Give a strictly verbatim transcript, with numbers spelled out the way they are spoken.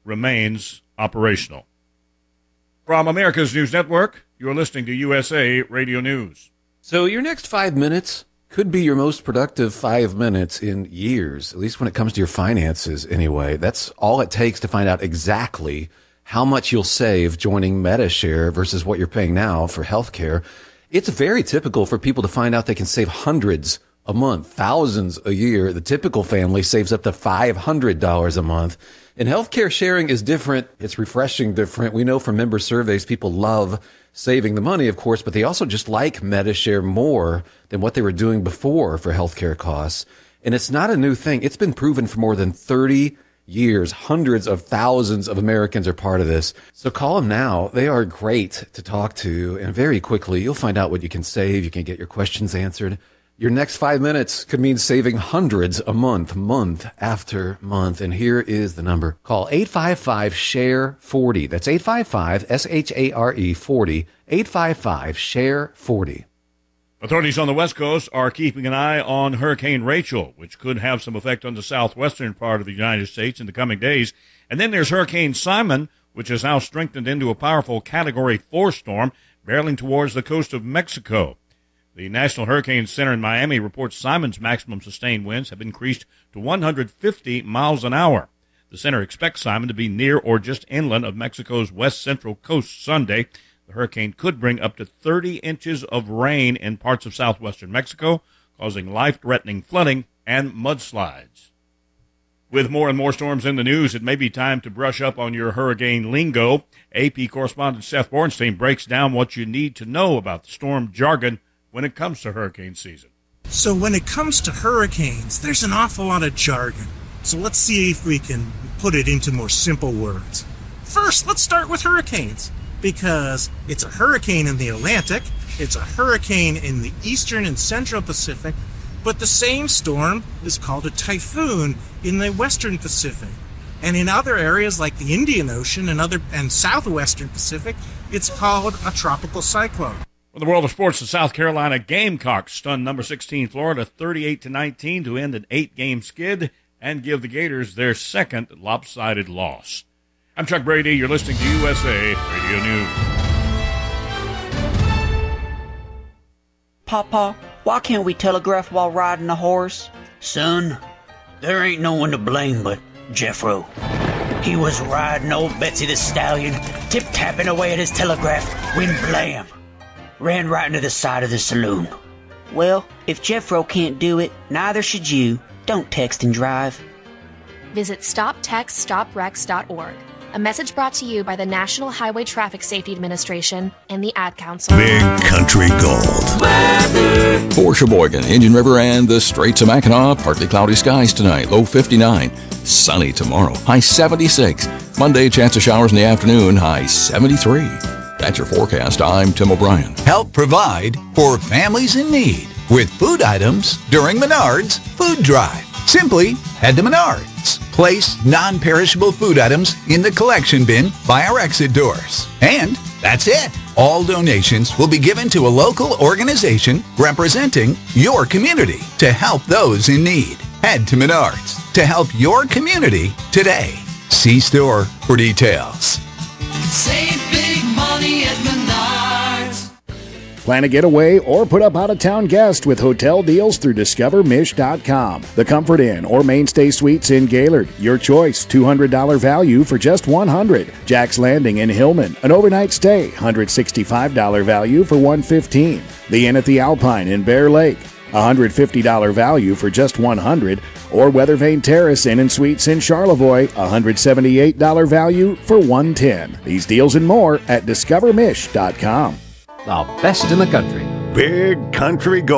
remains operational. From America's News Network, you're listening to U S A Radio News. So your next five minutes could be your most productive five minutes in years, at least when it comes to your finances anyway. That's all it takes to find out exactly how much you'll save joining Medi-Share versus what you're paying now for healthcare. It's very typical for people to find out they can save hundreds a month, thousands a year. The typical family saves up to five hundred dollars a month. And healthcare sharing is different. It's refreshing different. We know from member surveys, people love saving the money, of course, but they also just like Medi-Share more than what they were doing before for healthcare costs. And it's not a new thing. It's been proven for more than thirty years. Hundreds of thousands of Americans are part of this. So call them now. They are great to talk to. And very quickly, you'll find out what you can save. You can get your questions answered. Your next five minutes could mean saving hundreds a month, month after month. And here is the number. Call eight five five, S H A R E, forty. That's eight five five, S H A R E, forty. eight five five, S H A R E, forty. Authorities on the West Coast are keeping an eye on Hurricane Rachel, which could have some effect on the southwestern part of the United States in the coming days. And then there's Hurricane Simon, which has now strengthened into a powerful Category four storm, barreling towards the coast of Mexico. The National Hurricane Center in Miami reports Simon's maximum sustained winds have increased to one hundred fifty miles an hour. The center expects Simon to be near or just inland of Mexico's west central coast Sunday. The hurricane could bring up to thirty inches of rain in parts of southwestern Mexico, causing life-threatening flooding and mudslides. With more and more storms in the news, it may be time to brush up on your hurricane lingo. A P correspondent Seth Bornstein breaks down what you need to know about the storm jargon when it comes to hurricane season. So when it comes to hurricanes, there's an awful lot of jargon. So let's see if we can put it into more simple words. First, let's start with hurricanes, because it's a hurricane in the Atlantic, it's a hurricane in the eastern and central Pacific, but the same storm is called a typhoon in the western Pacific. And in other areas like the Indian Ocean and other and southwestern Pacific, it's called a tropical cyclone. In the world of sports, the South Carolina Gamecocks stunned number sixteen Florida thirty-eight to nineteen to end an eight-game skid and give the Gators their second lopsided loss. I'm Chuck Brady. You're listening to U S A Radio News. Papa, why can't we telegraph while riding a horse? Son, there ain't no one to blame but Jeffro. He was riding old Betsy the Stallion, tip-tapping away at his telegraph when blam! Ran right into the side of the saloon. Well, if Jeffro can't do it, neither should you. Don't text and drive. Visit stop text stop wrecks dot org. A message brought to you by the National Highway Traffic Safety Administration and the Ad Council. Big Country Gold. Weather. For Sheboygan, Indian River, and the Straits of Mackinac, partly cloudy skies tonight, low fifty-nine. Sunny tomorrow, high seventy-six. Monday, chance of showers in the afternoon, high seventy-three. That's your forecast. I'm Tim O'Brien. Help provide for families in need with food items during Menards Food Drive. Simply head to Menards. Place non-perishable food items in the collection bin by our exit doors. And that's it. All donations will be given to a local organization representing your community to help those in need. Head to Menards to help your community today. See store for details. Save big money at Menards. Plan a getaway or put up out-of-town guest with hotel deals through discover mish dot com. The Comfort Inn or Mainstay Suites in Gaylord. Your choice, two hundred dollars value for just one hundred dollars. Jack's Landing in Hillman, an overnight stay, one hundred sixty-five dollars value for one hundred fifteen dollars. The Inn at the Alpine in Bear Lake, one hundred fifty dollars value for just one hundred dollars. Or Weathervane Terrace Inn and Suites in Charlevoix, one hundred seventy-eight dollars value for one hundred ten dollars. These deals and more at discover mish dot com. The best in the country. Big Country Gold.